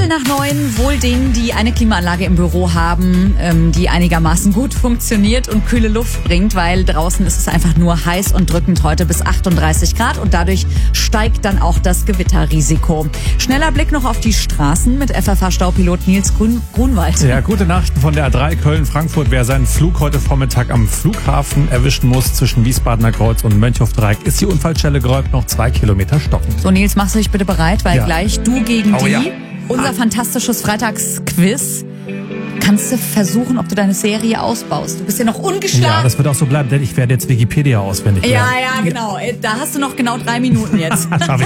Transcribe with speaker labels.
Speaker 1: 8:15, wohl denen, die eine Klimaanlage im Büro haben, die einigermaßen gut funktioniert und kühle Luft bringt, weil draußen ist es einfach nur heiß und drückend heute bis 38 Grad und dadurch steigt dann auch das Gewitterrisiko. Schneller Blick noch auf die Straßen mit FFH-Staupilot Nils Grunwald.
Speaker 2: Ja, gute Nachrichten von der A3 Köln-Frankfurt. Wer seinen Flug heute Vormittag am Flughafen erwischen muss zwischen Wiesbadener Kreuz und Mönchhof-Dreieck, ist die Unfallstelle geräumt, noch 2 Kilometer stocken.
Speaker 1: So, Nils, machst du dich bitte bereit, weil gleich du gegen die,
Speaker 2: ja.
Speaker 1: Unser fantastisches Freitagsquiz. Kannst du versuchen, ob du deine Serie ausbaust? Du bist ja noch ungeschlagen.
Speaker 2: Ja, das wird auch so bleiben, denn ich werde jetzt Wikipedia auswendig lernen.
Speaker 1: Ja, genau. Da hast du noch genau 3 Minuten jetzt.